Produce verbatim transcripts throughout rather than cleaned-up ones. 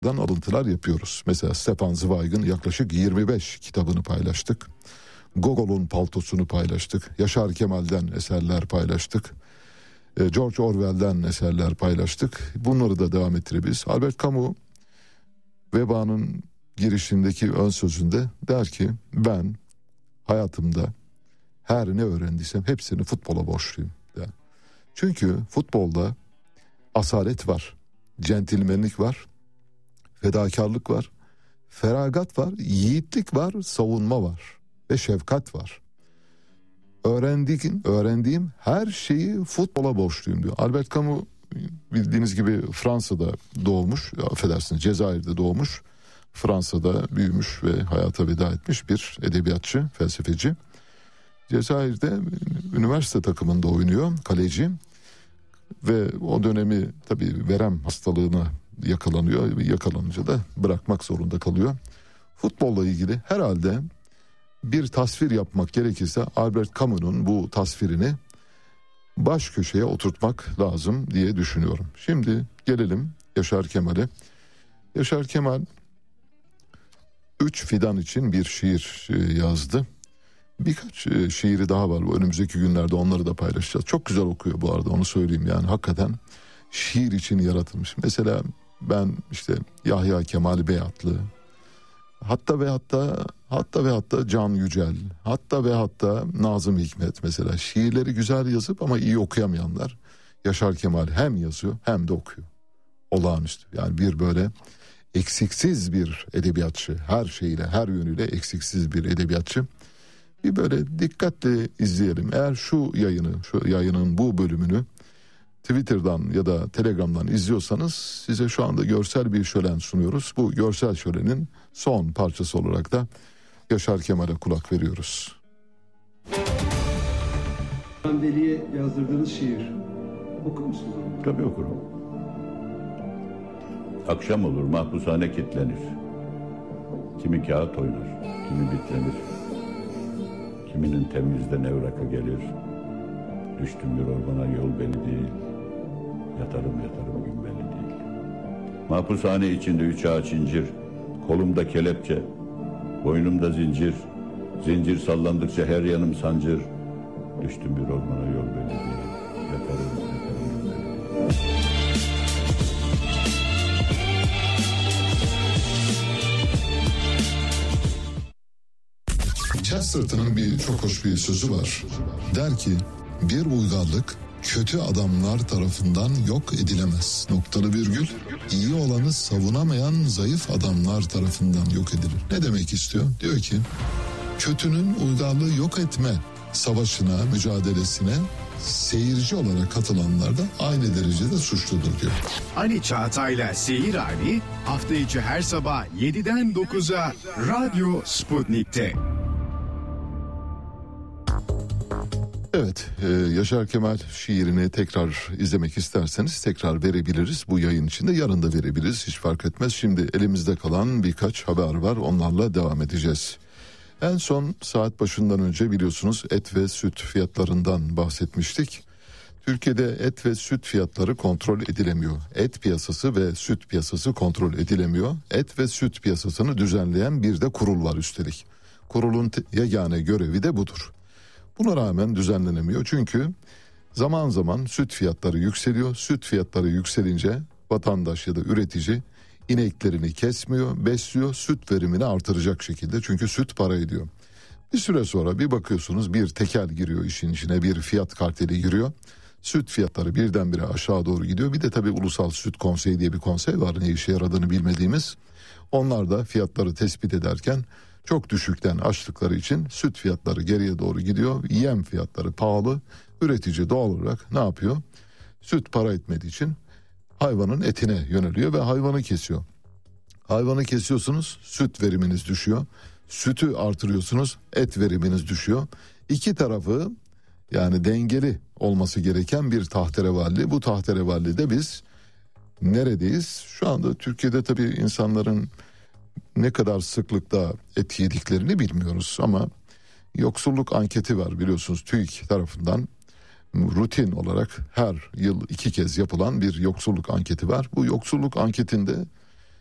alıntılar yapıyoruz. Mesela Stefan Zweig'in yaklaşık yirmi beş kitabını paylaştık. Gogol'un paltosunu paylaştık. Yaşar Kemal'den eserler paylaştık. George Orwell'den eserler paylaştık. Bunları da devam ettirebiliriz. Albert Camus Vebanın girişindeki ön sözünde der ki ben hayatımda her ne öğrendiysem hepsini futbola borçluyum der. Çünkü futbolda asalet var, centilmenlik var, fedakarlık var, feragat var, yiğitlik var, savunma var ve şefkat var. Öğrendiğim, öğrendiğim her şeyi futbola borçluyum diyor. Albert Camus bildiğiniz gibi Fransa'da doğmuş, affedersiniz Cezayir'de doğmuş, Fransa'da büyümüş ve hayata veda etmiş bir edebiyatçı, felsefeci. Cezayir'de üniversite takımında oynuyor, kaleci ve o dönemi tabii verem hastalığına yakalanıyor. Yakalanınca da bırakmak zorunda kalıyor. Futbolla ilgili herhalde bir tasvir yapmak gerekirse Albert Camus'un bu tasvirini baş köşeye oturtmak lazım diye düşünüyorum. Şimdi gelelim Yaşar Kemal'e. Yaşar Kemal Üç Fidan için bir şiir yazdı. Birkaç şiiri daha var. Önümüzdeki günlerde onları da paylaşacağız. Çok güzel okuyor bu arada, onu söyleyeyim yani. Hakikaten şiir için yaratılmış. Mesela ben işte Yahya Kemal Beyatlı, hatta ve hatta hatta ve hatta Can Yücel, hatta ve hatta Nazım Hikmet mesela şiirleri güzel yazıp ama iyi okuyamayanlar. Yaşar Kemal hem yazıyor hem de okuyor. Olağanüstü. Yani bir böyle eksiksiz bir edebiyatçı, her şeyle, her yönüyle eksiksiz bir edebiyatçı. Bir böyle dikkatle izleyelim. Eğer şu yayını, şu yayının bu bölümünü Twitter'dan ya da Telegram'dan izliyorsanız size şu anda görsel bir şölen sunuyoruz. Bu görsel şölenin son parçası olarak da Yaşar Kemal'e kulak veriyoruz. Veli'ye yazdırdığınız şiir okur musunuz? Tabii okurum. Akşam olur, mahpushane kilitlenir. Kimi kağıt oynar, kimi bitlenir. Kiminin temizden evrakı gelir. Düştüm bir ormana, yol belli değil. Yatarım yatarım gün belli değil. Mahpushane içinde üç ağaç incir. Kolumda kelepçe, boynumda zincir. Zincir sallandıkça her yanım sancır. Düştüm bir ormana, yol belli değil. Yatarım yatarım gün belli değil. Chesterton'ın bir çok hoş bir sözü var. Der ki bir uygarlık kötü adamlar tarafından yok edilemez. Noktalı virgül, iyi olanı savunamayan zayıf adamlar tarafından yok edilir. Ne demek istiyor? Diyor ki kötünün uygarlığı yok etme savaşına, mücadelesine seyirci olarak katılanlar da aynı derecede suçludur diyor. Ali Çağatay'la Seyir Hali hafta içi her sabah yediden dokuza Radyo Sputnik'te. Evet, Yaşar Kemal şiirini tekrar izlemek isterseniz tekrar verebiliriz. Bu yayın içinde yarın da verebiliriz, hiç fark etmez. Şimdi elimizde kalan birkaç haber var, onlarla devam edeceğiz. En son saat başından önce biliyorsunuz et ve süt fiyatlarından bahsetmiştik. Türkiye'de et ve süt fiyatları kontrol edilemiyor. Et piyasası ve süt piyasası kontrol edilemiyor. Et ve süt piyasasını düzenleyen bir de kurul var üstelik. Kurulun yegane görevi de budur. Buna rağmen düzenlenemiyor çünkü zaman zaman süt fiyatları yükseliyor. Süt fiyatları yükselince vatandaş ya da üretici ineklerini kesmiyor, besliyor, süt verimini artıracak şekilde. Çünkü süt para ediyor. Bir süre sonra bir bakıyorsunuz bir tekel giriyor işin içine, bir fiyat karteli giriyor. Süt fiyatları birdenbire aşağı doğru gidiyor. Bir de tabii Ulusal Süt Konseyi diye bir konsey var, ne işe yaradığını bilmediğimiz. Onlar da fiyatları tespit ederken çok düşükten açtıkları için süt fiyatları geriye doğru gidiyor. Yem fiyatları pahalı. Üretici doğal olarak ne yapıyor? Süt para etmediği için hayvanın etine yöneliyor ve hayvanı kesiyor. Hayvanı kesiyorsunuz, süt veriminiz düşüyor. Sütü artırıyorsunuz, et veriminiz düşüyor. İki tarafı yani dengeli olması gereken bir tahterevalli. Bu tahterevallide biz neredeyiz? Şu anda Türkiye'de tabii insanların ne kadar sıklıkta et yediklerini bilmiyoruz ama yoksulluk anketi var biliyorsunuz, TÜİK tarafından rutin olarak her yıl iki kez yapılan bir yoksulluk anketi var. Bu yoksulluk anketinde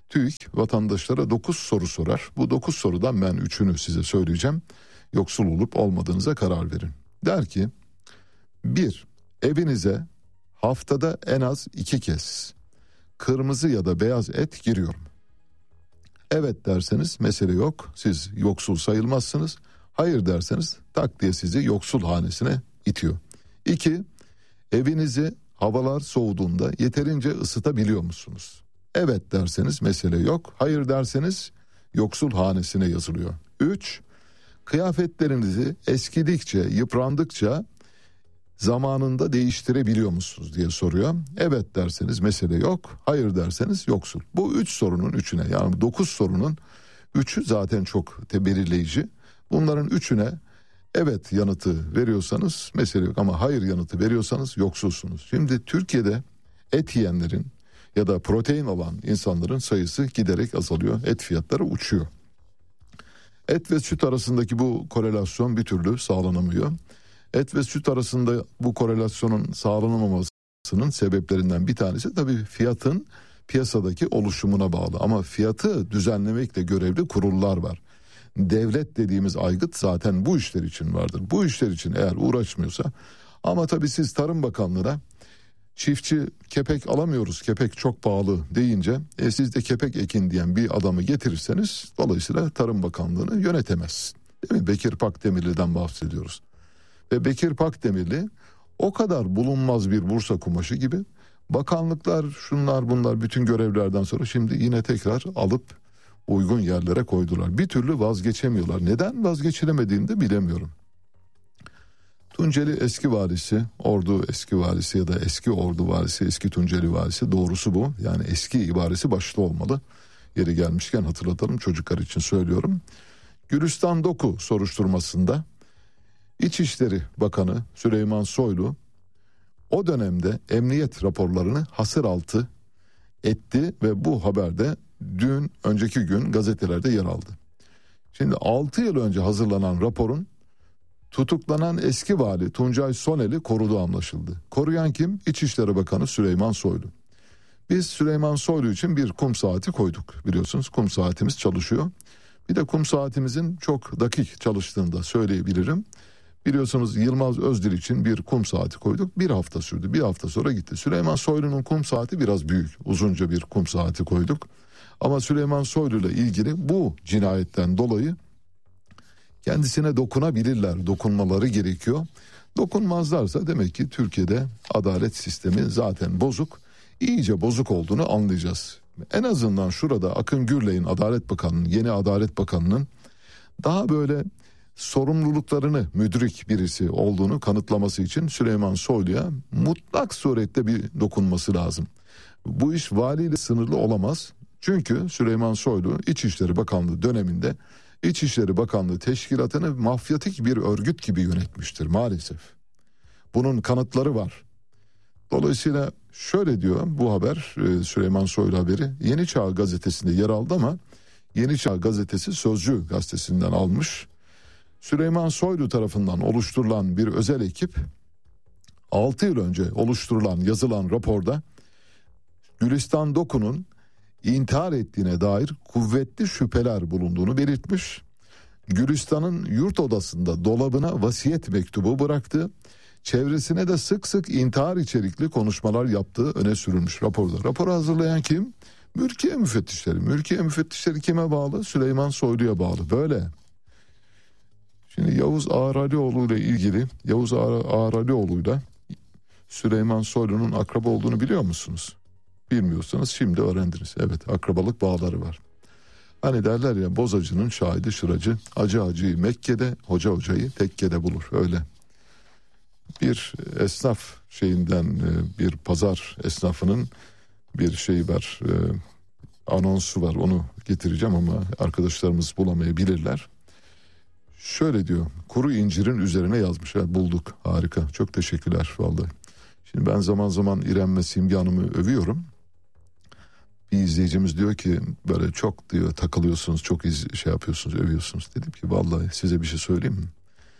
TÜİK vatandaşlara dokuz soru sorar. Bu dokuz sorudan ben üçünü size söyleyeceğim. Yoksul olup olmadığınıza karar verin. Der ki, bir, evinize haftada en az iki kez kırmızı ya da beyaz et giriyor mu? Evet derseniz mesele yok, siz yoksul sayılmazsınız. Hayır derseniz tak diye sizi yoksul hanesine itiyor. İki, evinizi havalar soğuduğunda yeterince ısıtabiliyor musunuz? Evet derseniz mesele yok. Hayır derseniz yoksul hanesine yazılıyor. Üç, kıyafetlerinizi eskidikçe, yıprandıkça zamanında değiştirebiliyor musunuz diye soruyor. Evet derseniz mesele yok. Hayır derseniz yoksul. Bu üç sorunun üçüne, yani dokuz sorunun üçü zaten çok belirleyici. Bunların üçüne evet yanıtı veriyorsanız mesele yok, ama hayır yanıtı veriyorsanız yoksulsunuz. Şimdi Türkiye'de et yiyenlerin ya da protein alan insanların sayısı giderek azalıyor. Et fiyatları uçuyor. Et ve süt arasındaki bu korelasyon bir türlü sağlanamıyor. Et ve süt arasında bu korelasyonun sağlanamamasının sebeplerinden bir tanesi tabii fiyatın piyasadaki oluşumuna bağlı. Ama fiyatı düzenlemekle görevli kurullar var. Devlet dediğimiz aygıt zaten bu işler için vardır. Bu işler için eğer uğraşmıyorsa, ama tabii siz Tarım Bakanlığı'na çiftçi kepek alamıyoruz, kepek çok pahalı deyince e, siz de kepek ekin diyen bir adamı getirirseniz dolayısıyla Tarım Bakanlığı'nı yönetemez. Değil mi? Bekir Pakdemirli'den bahsediyoruz. Ve Bekir Pakdemirli o kadar bulunmaz bir Bursa kumaşı gibi, bakanlıklar şunlar bunlar bütün görevlerden sonra şimdi yine tekrar alıp uygun yerlere koydular. Bir türlü vazgeçemiyorlar. Neden vazgeçilemediğini de bilemiyorum. Tunceli eski valisi, Ordu eski valisi ya da eski Ordu valisi, eski Tunceli valisi, doğrusu bu. Yani eski ibaresi başta olmalı. Yeri gelmişken hatırlatalım, çocuklar için söylüyorum. Gülistan Doku soruşturmasında İçişleri Bakanı Süleyman Soylu o dönemde emniyet raporlarını hasır altı etti ve bu haberde dün önceki gün gazetelerde yer aldı. Şimdi altı yıl önce hazırlanan raporun tutuklanan eski vali Tuncay Sonel'i koruduğu anlaşıldı. Koruyan kim? İçişleri Bakanı Süleyman Soylu. Biz Süleyman Soylu için bir kum saati koyduk, biliyorsunuz kum saatimiz çalışıyor. Bir de kum saatimizin çok dakik çalıştığını da söyleyebilirim. Biliyorsunuz Yılmaz Özdil için bir kum saati koyduk. Bir hafta sürdü. Bir hafta sonra gitti. Süleyman Soylu'nun kum saati biraz büyük. Uzunca bir kum saati koyduk. Ama Süleyman Soylu ile ilgili bu cinayetten dolayı kendisine dokunabilirler. Dokunmaları gerekiyor. Dokunmazlarsa demek ki Türkiye'de adalet sistemi zaten bozuk. İyice bozuk olduğunu anlayacağız. En azından şurada Akın Gürley'in Adalet Bakanı'nın, yeni Adalet Bakanı'nın daha böyle sorumluluklarını müdrik birisi olduğunu kanıtlaması için Süleyman Soylu'ya mutlak surette bir dokunması lazım. Bu iş valiyle sınırlı olamaz. Çünkü Süleyman Soylu İçişleri Bakanlığı döneminde İçişleri Bakanlığı teşkilatını mafyatik bir örgüt gibi yönetmiştir maalesef. Bunun kanıtları var. Dolayısıyla şöyle diyor bu haber, Süleyman Soylu haberi Yeni Çağ gazetesinde yer aldı ama Yeni Çağ gazetesi Sözcü gazetesinden almış. Süleyman Soylu tarafından oluşturulan bir özel ekip altı yıl önce oluşturulan yazılan raporda Gülistan Doku'nun intihar ettiğine dair kuvvetli şüpheler bulunduğunu belirtmiş. Gülistan'ın yurt odasında dolabına vasiyet mektubu bıraktı. Çevresine de sık sık intihar içerikli konuşmalar yaptığı öne sürülmüş raporda. Raporu hazırlayan kim? Mülkiye müfettişleri. Mülkiye müfettişleri kime bağlı? Süleyman Soylu'ya bağlı. Böyle. Şimdi Yavuz Ağralioğlu ile ilgili Yavuz Ağralioğlu ile Süleyman Soylu'nun akraba olduğunu biliyor musunuz? Bilmiyorsanız şimdi öğrendiniz. Evet, akrabalık bağları var. Hani derler ya, bozacının şahidi şıracı, acı acıyı Mekke'de, hoca hocayı tekkede bulur. Öyle. Bir esnaf şeyinden, bir pazar esnafının bir şeyi var, anonsu var, onu getireceğim ama arkadaşlarımız bulamayabilirler. Şöyle diyor, kuru incirin üzerine yazmış. Yani bulduk, harika, çok teşekkürler vallahi. Şimdi ben zaman zaman İrem ve Simge Hanım'ı övüyorum. Bir izleyicimiz diyor ki böyle çok diyor takılıyorsunuz, çok iz, şey yapıyorsunuz, övüyorsunuz. Dedim ki vallahi size bir şey söyleyeyim mi?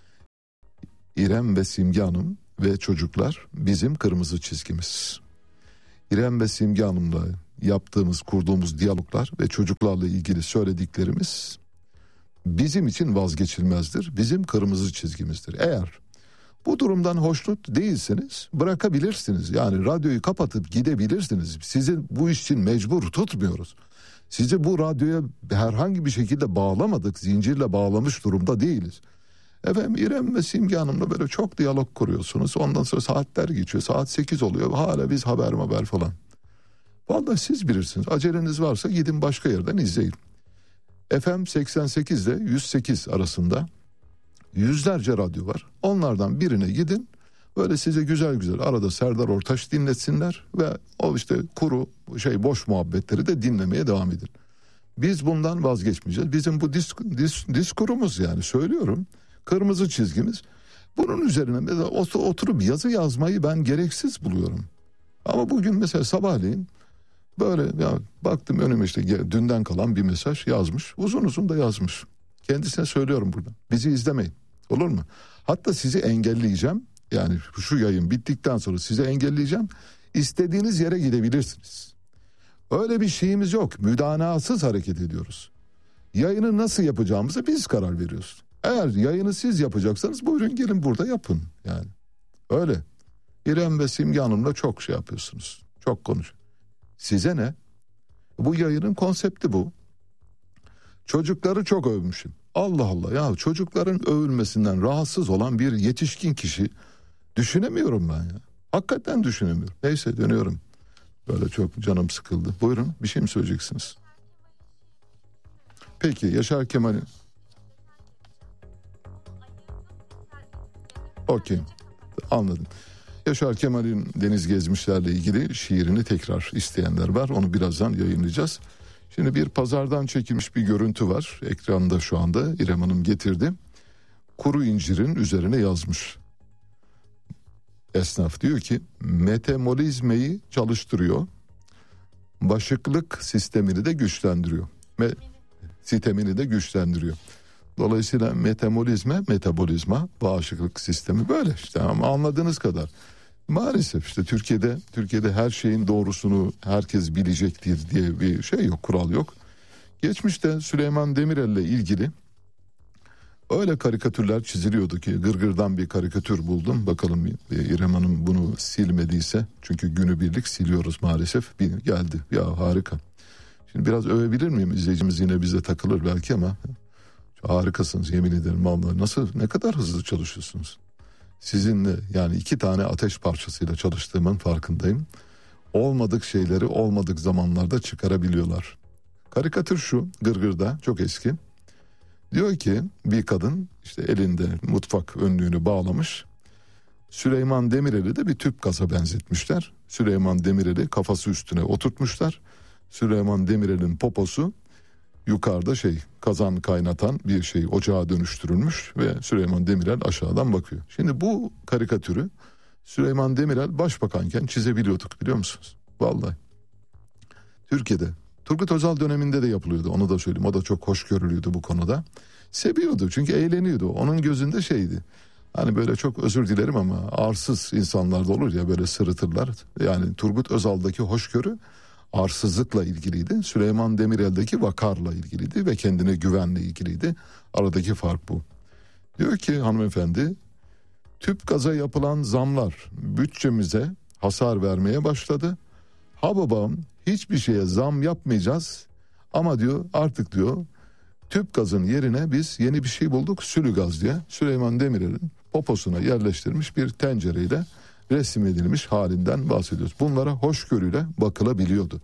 İrem ve Simge Hanım ve çocuklar bizim kırmızı çizgimiz. İrem ve Simge Hanım'la yaptığımız, kurduğumuz diyaloglar ve çocuklarla ilgili söylediklerimiz bizim için vazgeçilmezdir. Bizim kırmızı çizgimizdir. Eğer bu durumdan hoşnut değilseniz bırakabilirsiniz. Yani radyoyu kapatıp gidebilirsiniz. Sizi bu iş için mecbur tutmuyoruz. Sizi bu radyoya herhangi bir şekilde bağlamadık. Zincirle bağlamış durumda değiliz. Efendim İrem ve Simge Hanım'la böyle çok diyalog kuruyorsunuz. Ondan sonra saatler geçiyor. Saat sekiz oluyor. Hala biz haber haber falan. Vallahi siz bilirsiniz. Aceleniz varsa gidin başka yerden izleyin. F M seksen sekiz ile yüz sekiz arasında yüzlerce radyo var. Onlardan birine gidin. Böyle size güzel güzel arada Serdar Ortaç dinletsinler ve o işte kuru şey boş muhabbetleri de dinlemeye devam edin. Biz bundan vazgeçmeyeceğiz. Bizim bu disk, dis, diskurumuz yani söylüyorum. Kırmızı çizgimiz. Bunun üzerine mesela oturup yazı yazmayı ben gereksiz buluyorum. Ama bugün mesela sabahleyin böyle ya baktım önüme işte dünden kalan bir mesaj yazmış. Uzun uzun da yazmış. Kendisine söylüyorum burada. Bizi izlemeyin. Olur mu? Hatta sizi engelleyeceğim. Yani şu yayın bittikten sonra sizi engelleyeceğim. İstediğiniz yere gidebilirsiniz. Öyle bir şeyimiz yok. Müdanasız hareket ediyoruz. Yayını nasıl yapacağımıza biz karar veriyoruz. Eğer yayını siz yapacaksanız buyurun gelin burada yapın. Yani öyle. İrem ve Simge Hanım'la çok şey yapıyorsunuz. Çok konuş. Size ne? Bu yayının konsepti bu. Çocukları çok övmüşüm. Allah Allah ya çocukların övülmesinden rahatsız olan bir yetişkin kişi düşünemiyorum ben ya. Hakikaten düşünemiyorum. Neyse dönüyorum. Böyle çok canım sıkıldı. Buyurun bir şey mi söyleyeceksiniz? Peki Yaşar Kemal'in... Okey anladım. Yaşar Kemal'in Deniz Gezmişler'le ilgili şiirini tekrar isteyenler var. Onu birazdan yayınlayacağız. Şimdi bir pazardan çekilmiş bir görüntü var. Ekranda şu anda İrem Hanım getirdi. Kuru incirin üzerine yazmış. Esnaf diyor ki metabolizmayı çalıştırıyor. Bağışıklık sistemini de güçlendiriyor. Me- sistemini de güçlendiriyor. Dolayısıyla metabolizma, metabolizma, bağışıklık sistemi böyle işte ama anladığınız kadar. Maalesef işte Türkiye'de Türkiye'de her şeyin doğrusunu herkes bilecektir diye bir şey yok, kural yok. Geçmişte Süleyman Demirel'le ilgili öyle karikatürler çiziliyordu ki Gırgır'dan bir karikatür buldum. Bakalım İrem Hanım bunu silmediyse çünkü günübirlik siliyoruz maalesef. Bir geldi ya harika. Şimdi biraz övebilir miyim? İzleyicimiz yine bize takılır belki ama harikasınız yemin ederim vallahi. Nasıl ne kadar hızlı çalışıyorsunuz? Sizinle yani iki tane ateş parçasıyla çalıştığımın farkındayım. Olmadık şeyleri olmadık zamanlarda çıkarabiliyorlar. Karikatür şu Gırgır'da çok eski. Diyor ki bir kadın işte elinde mutfak önlüğünü bağlamış. Süleyman Demirel'i de bir tüp gaza benzetmişler. Süleyman Demirel'i kafası üstüne oturtmuşlar. Süleyman Demirel'in poposu yukarıda şey kazan kaynatan bir şey ocağa dönüştürülmüş ve Süleyman Demirel aşağıdan bakıyor. Şimdi bu karikatürü Süleyman Demirel başbakanken çizebiliyorduk biliyor musunuz? Vallahi. Türkiye'de Turgut Özal döneminde de yapılıyordu onu da söyleyeyim. O da çok hoş görülüyordu bu konuda. Seviyordu çünkü eğleniyordu. Onun gözünde şeydi. Hani böyle çok özür dilerim ama arsız insanlar da olur ya böyle sırıtırlar. Yani Turgut Özal'daki hoşgörü arsızlıkla ilgiliydi. Süleyman Demirel'deki vakarla ilgiliydi ve kendine güvenle ilgiliydi. Aradaki fark bu. Diyor ki hanımefendi tüp gaza yapılan zamlar bütçemize hasar vermeye başladı. Ha babam hiçbir şeye zam yapmayacağız ama diyor artık diyor tüp gazın yerine biz yeni bir şey bulduk sülü gaz diye. Süleyman Demirel'in poposuna yerleştirmiş bir tencereyle resim edilmiş halinden bahsediyoruz. Bunlara hoşgörüyle bakılabiliyordu.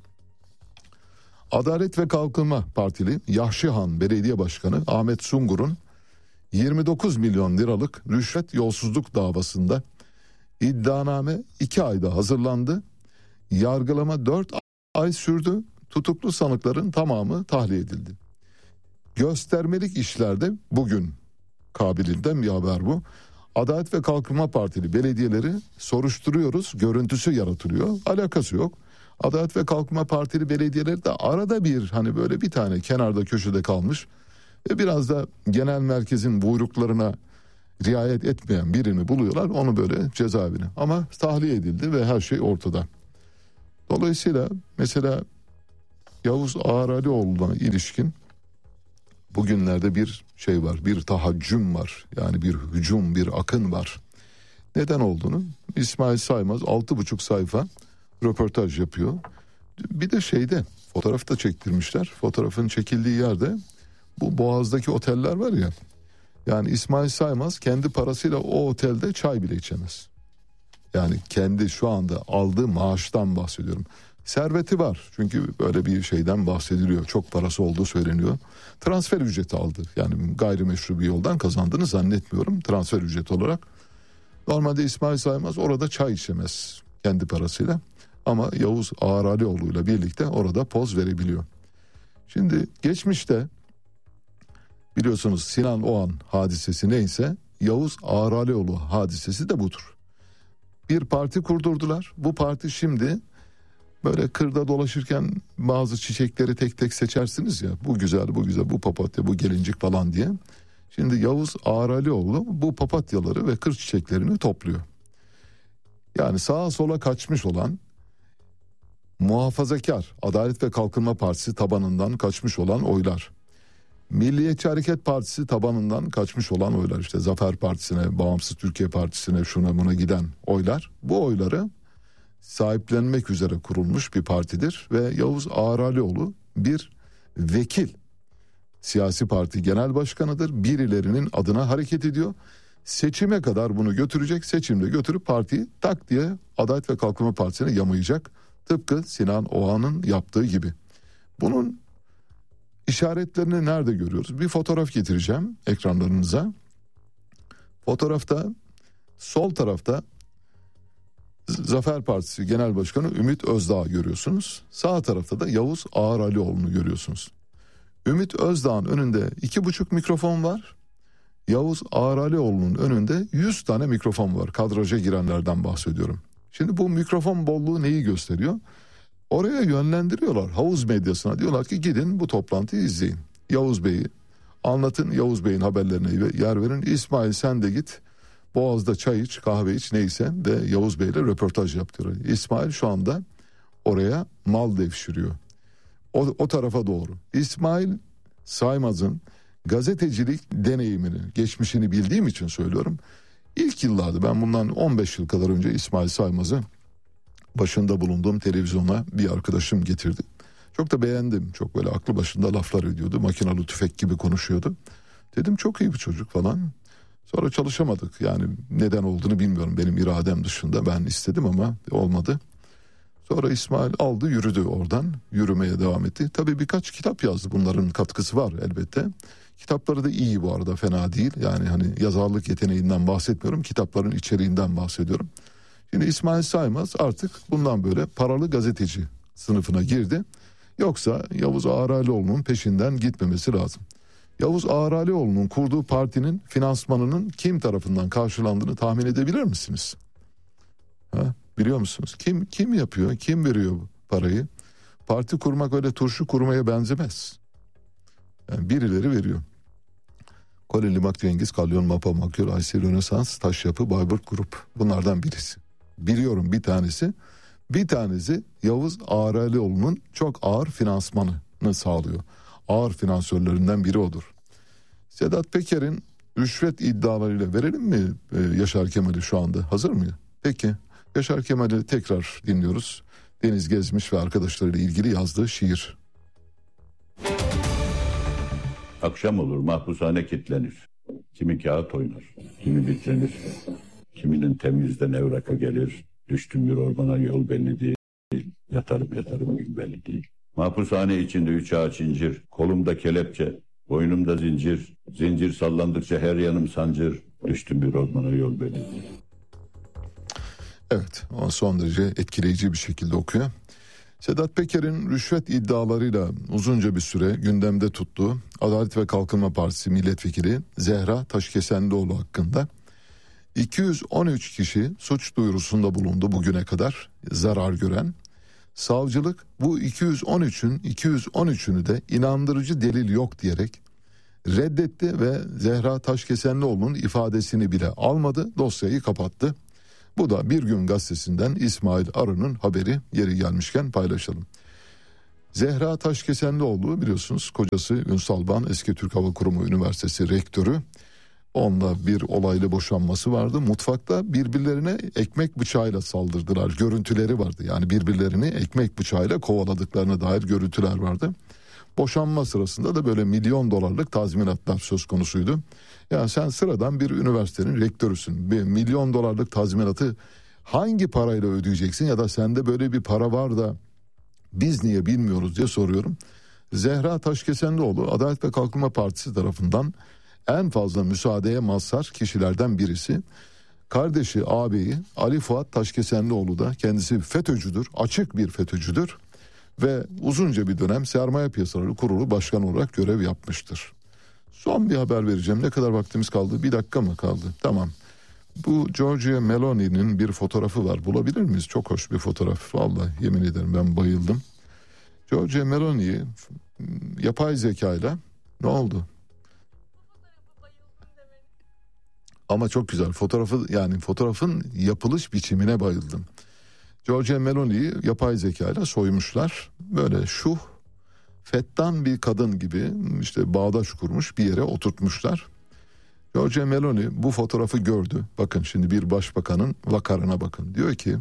Adalet ve Kalkınma Partili Yahşihan Belediye Başkanı Ahmet Sungur'un yirmi dokuz milyon liralık rüşvet yolsuzluk davasında iddianame iki ayda hazırlandı. Yargılama dört ay sürdü. Tutuklu sanıkların tamamı tahliye edildi. Göstermelik işlerde bugün kabilinden bir haber bu. Adalet ve Kalkınma Partili belediyeleri soruşturuyoruz. Görüntüsü yaratılıyor. Alakası yok. Adalet ve Kalkınma Partili belediyeleri de arada bir hani böyle bir tane kenarda köşede kalmış ve biraz da genel merkezin buyruklarına riayet etmeyen birini buluyorlar. Onu böyle cezaevine ama tahliye edildi ve her şey ortada. Dolayısıyla mesela Yavuz Ağralioğlu'na ilişkin bugünlerde bir şey var, bir tahaccüm var. Yani bir hücum, bir akın var. Neden olduğunu İsmail Saymaz altı buçuk sayfa röportaj yapıyor. Bir de şeyde fotoğraf da çektirmişler. Fotoğrafın çekildiği yerde bu Boğaz'daki oteller var ya. Yani İsmail Saymaz kendi parasıyla o otelde çay bile içemez. Yani kendi şu anda aldığı maaştan bahsediyorum. Serveti var çünkü böyle bir şeyden bahsediliyor. Çok parası olduğu söyleniyor. Transfer ücreti aldı. Yani gayrimeşru bir yoldan kazandığını zannetmiyorum transfer ücreti olarak. Normalde İsmail Saymaz orada çay içemez kendi parasıyla. Ama Yavuz Ağralioğlu'yla birlikte orada poz verebiliyor. Şimdi geçmişte biliyorsunuz Sinan Oğan hadisesi neyse Yavuz Ağralioğlu hadisesi de budur. Bir parti kurdurdular. Bu parti şimdi böyle kırda dolaşırken bazı çiçekleri tek tek seçersiniz ya. Bu güzel, bu güzel, bu papatya, bu gelincik falan diye. Şimdi Yavuz Ağralioğlu bu papatyaları ve kır çiçeklerini topluyor. Yani sağa sola kaçmış olan muhafazakar Adalet ve Kalkınma Partisi tabanından kaçmış olan oylar. Milliyetçi Hareket Partisi tabanından kaçmış olan oylar, işte Zafer Partisi'ne, Bağımsız Türkiye Partisi'ne, şuna buna giden oylar. Bu oyları sahiplenmek üzere kurulmuş bir partidir ve Yavuz Ağralioğlu bir vekil. Siyasi parti genel başkanıdır. Birilerinin adına hareket ediyor. Seçime kadar bunu götürecek. Seçimde götürüp partiyi tak diye Adalet ve Kalkınma Partisi'ne yamayacak. Tıpkı Sinan Oğan'ın yaptığı gibi. Bunun işaretlerini nerede görüyoruz? Bir fotoğraf getireceğim ekranlarınıza. Fotoğrafta sol tarafta Zafer Partisi Genel Başkanı Ümit Özdağ görüyorsunuz. Sağ tarafta da Yavuz Ağralioğlu'nu görüyorsunuz. Ümit Özdağ'ın önünde iki buçuk mikrofon var. Yavuz Ağralioğlu'nun önünde yüz tane mikrofon var. Kadraja girenlerden bahsediyorum. Şimdi bu mikrofon bolluğu neyi gösteriyor? Oraya yönlendiriyorlar havuz medyasına. Diyorlar ki gidin bu toplantıyı izleyin. Yavuz Bey'i anlatın, Yavuz Bey'in haberlerine yer verin. İsmail sen de git Boğaz'da çay iç, kahve iç neyse ve Yavuz Bey'le röportaj yaptırıyor. İsmail şu anda oraya mal devşiriyor. O, o tarafa doğru. İsmail Saymaz'ın gazetecilik deneyimini, geçmişini bildiğim için söylüyorum. İlk yıllarda ben bundan on beş yıl kadar önce İsmail Saymaz'ı başında bulunduğum televizyona bir arkadaşım getirdi. Çok da beğendim. Çok böyle aklı başında laflar ediyordu. Makinalı tüfek gibi konuşuyordu. Dedim çok iyi bir çocuk falan. Sonra çalışamadık. Yani neden olduğunu bilmiyorum. Benim iradem dışında ben istedim ama olmadı. Sonra İsmail aldı yürüdü oradan. Yürümeye devam etti. Tabii birkaç kitap yazdı. Bunların katkısı var elbette. Kitapları da iyi bu arada, fena değil. Yani hani yazarlık yeteneğinden bahsetmiyorum. Kitapların içeriğinden bahsediyorum. Şimdi İsmail Saymaz artık bundan böyle paralı gazeteci sınıfına girdi. Yoksa Yavuz Ağralioğlu'nun peşinden gitmemesi lazım. Yavuz Ağralioğlu'nun kurduğu partinin finansmanının kim tarafından karşılandığını tahmin edebilir misiniz? Ha, biliyor musunuz? Kim kim yapıyor? Kim veriyor parayı? Parti kurmak öyle turşu kurmaya benzemez. Yani birileri veriyor. Kolin Limak Cengiz, Kalyon Mapa Makyol, Aysel Rönesans, Taşyapı, Bayburt Grup. Bunlardan birisi. Biliyorum bir tanesi. Bir tanesi Yavuz Ağralioğlu'nun çok ağır finansmanını sağlıyor. Ağır finansörlerinden biri odur. Sedat Peker'in rüşvet iddialarıyla verelim mi e, Yaşar Kemal'i şu anda? Hazır mı? Peki. Yaşar Kemal'i tekrar dinliyoruz. Deniz Gezmiş ve arkadaşlarıyla ilgili yazdığı şiir. Akşam olur mahpushane kilitlenir. Kimi kağıt oynar, kimi bitlenir. Kiminin temizden evraka gelir. Düştüm bir ormana yol belli değil. Yatarım yatarım gün belli değil. Mahpushane içinde üç ağaç incir. Kolumda kelepçe, boynumda zincir. Zincir sallandıkça her yanım sancır. Düştüm bir ormana yol belli değil. Evet, o son derece etkileyici bir şekilde okuyor. Sedat Peker'in rüşvet iddialarıyla uzunca bir süre gündemde tuttuğu Adalet ve Kalkınma Partisi milletvekili Zehra Taşkesenlioğlu hakkında iki yüz on üç kişi suç duyurusunda bulundu bugüne kadar zarar gören. Savcılık bu iki yüz on üçün iki yüz on üçünü de inandırıcı delil yok diyerek reddetti ve Zehra Taşkesenlioğlu'nun ifadesini bile almadı, dosyayı kapattı. Bu da Bir Gün Gazetesi'nden İsmail Arı'nın haberi, yeri gelmişken paylaşalım. Zehra Taşkesenlioğlu biliyorsunuz kocası Ünsal Ban eski Türk Hava Kurumu Üniversitesi rektörü. Onunla bir olaylı boşanması vardı. Mutfakta birbirlerine ekmek bıçağıyla saldırdılar. Görüntüleri vardı. Yani birbirlerini ekmek bıçağıyla kovaladıklarına dair görüntüler vardı. Boşanma sırasında da böyle milyon dolarlık tazminatlar söz konusuydu. Yani sen sıradan bir üniversitenin rektörüsün. Bir milyon dolarlık tazminatı hangi parayla ödeyeceksin ya da sende böyle bir para var da biz niye bilmiyoruz diye soruyorum. Zehra Taşkesenlioğlu Adalet ve Kalkınma Partisi tarafından en fazla müsaadeye mazhar kişilerden birisi. Kardeşi ağabeyi Ali Fuat Taşkesenlioğlu da kendisi FETÖ'cüdür, açık bir FETÖ'cüdür ve uzunca bir dönem Sermaye Piyasaları Kurulu Başkanı olarak görev yapmıştır. Son bir haber vereceğim. Ne kadar vaktimiz kaldı? Bir dakika mı kaldı? Tamam. Bu Giorgia Meloni'nin bir fotoğrafı var. Bulabilir miyiz? Çok hoş bir fotoğraf. Vallahi yemin ederim ben bayıldım. Giorgia Meloni'yi yapay zekayla ne oldu? Ama çok güzel fotoğrafı, yani fotoğrafın yapılış biçimine bayıldım. Giorgia Meloni'yi yapay zekayla soymuşlar. Böyle şuh, fettan bir kadın gibi işte bağdaş kurmuş bir yere oturtmuşlar. Giorgia Meloni bu fotoğrafı gördü. Bakın şimdi bir başbakanın vakarına bakın. Diyor ki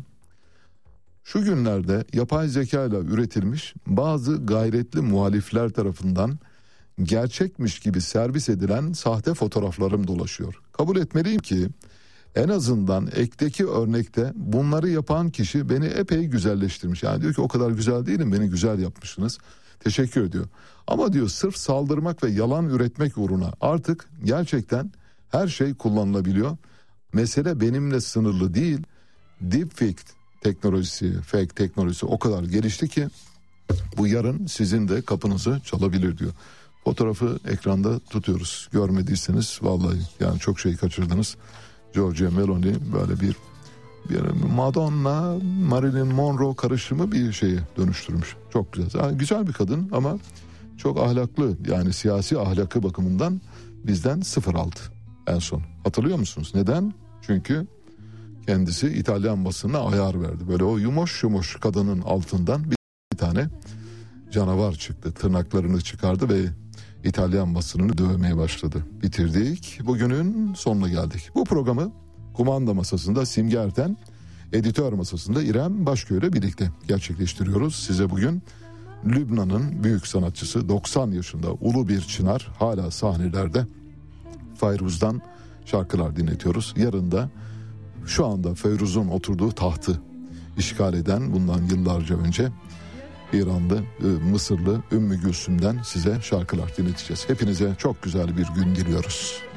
şu günlerde yapay zekayla üretilmiş bazı gayretli muhalifler tarafından gerçekmiş gibi servis edilen sahte fotoğraflarım dolaşıyor. Kabul etmeliyim ki en azından ekteki örnekte bunları yapan kişi beni epey güzelleştirmiş. Yani diyor ki o kadar güzel değilim, beni güzel yapmışsınız. Teşekkür ediyor. Ama diyor sırf saldırmak ve yalan üretmek uğruna artık gerçekten her şey kullanılabiliyor. Mesele benimle sınırlı değil. Deepfake teknolojisi, fake teknolojisi o kadar gelişti ki bu yarın sizin de kapınızı çalabilir diyor. Fotoğrafı ekranda tutuyoruz. Görmediyseniz vallahi yani çok şey kaçırdınız. Giorgia Meloni böyle bir, bir Madonna, Marilyn Monroe karışımı bir şeye dönüştürmüş. Çok güzel. Yani güzel bir kadın ama çok ahlaklı, yani siyasi ahlakı bakımından bizden sıfır aldı en son. Hatırlıyor musunuz? Neden? Çünkü kendisi İtalyan basınına ayar verdi. Böyle o yumuş yumuş kadının altından bir, bir tane canavar çıktı. Tırnaklarını çıkardı ve İtalyan basınını dövmeye başladı. Bitirdik. Bugünün sonuna geldik. Bu programı kumanda masasında Simge Erten, editör masasında İrem Başköy ile birlikte gerçekleştiriyoruz. Size bugün Lübnan'ın büyük sanatçısı, doksan yaşında ulu bir çınar, hala sahnelerde, Feyruz'dan şarkılar dinletiyoruz. Yarın da şu anda Feyruz'un oturduğu tahtı işgal eden, bundan yıllarca önce İranlı, Mısırlı Ümmü Gülsüm'den size şarkılar dinleteceğiz. Hepinize çok güzel bir gün diliyoruz.